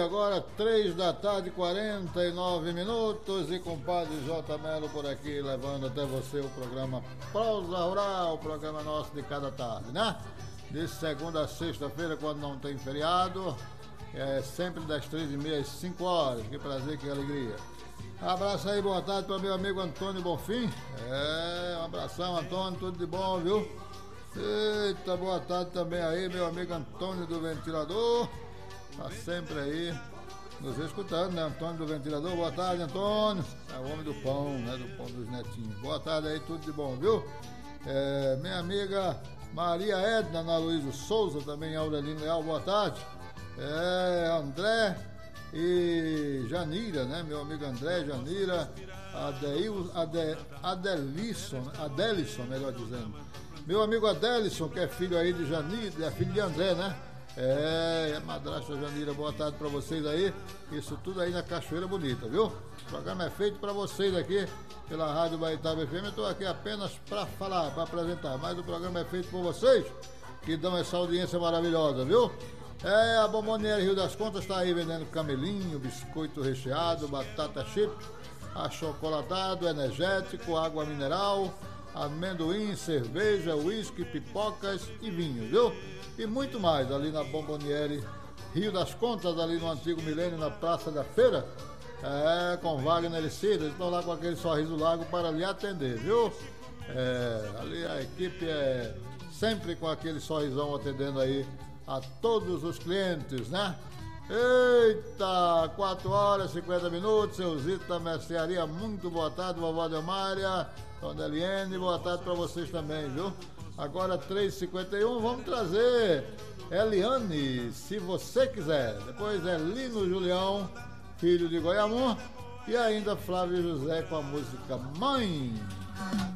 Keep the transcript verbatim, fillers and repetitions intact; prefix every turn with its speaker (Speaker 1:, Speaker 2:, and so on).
Speaker 1: agora três da tarde, quarenta e nove minutos, e compadre J. Melo por aqui, levando até você o programa Prosa Rural, o programa nosso de cada tarde, né? De segunda a sexta-feira, quando não tem feriado, é sempre das três e meia às cinco horas. Que prazer, que alegria. Abraço aí, boa tarde para meu amigo Antônio Bonfim. É, um abração, Antônio, tudo de bom, viu? Eita, boa tarde também aí, meu amigo Antônio do Ventilador. Tá sempre aí nos escutando, né? Antônio do Ventilador, boa tarde, Antônio. É o homem do pão, né? Do pão dos netinhos. Boa tarde aí, tudo de bom, viu? É, minha amiga Maria Edna, Ana Luísa Souza, também Aurelino Leal, boa tarde. É, André e Janira, né? Meu amigo André, Janira, Adeil, Ade, Adelisson, Adelisson, melhor dizendo. Meu amigo Adelisson, que é filho aí de Janira, é filho de André, né? É, é madrasta Janira, boa tarde pra vocês aí. Isso tudo aí na Cachoeira Bonita, viu? O programa é feito pra vocês aqui pela Rádio Baitaba F M. Eu tô aqui apenas pra falar, pra apresentar, mas o programa é feito por vocês que dão essa audiência maravilhosa, viu? É, a Bomboniere Rio das Contas tá aí vendendo camelinho, biscoito recheado, batata chip, achocolatado, energético, água mineral, amendoim, cerveja, uísque, pipocas e vinho, viu? E muito mais ali na Bomboniere Rio das Contas, ali no Antigo Milênio, na Praça da Feira, é, com Wagner e Cida. Estão lá com aquele sorriso largo para lhe atender, viu? É, ali a equipe é sempre com aquele sorrisão atendendo aí a todos os clientes, né? Eita, quatro horas e cinquenta minutos, seu Zito da Mercearia, muito boa tarde, vovó Delmária, Dona Eliane, boa tarde para vocês também, viu? Agora três e cinquenta e um, vamos trazer Eliane, se você quiser. Depois é Lino Julião, filho de Goiamum, e ainda Flávio José com a música Mãe.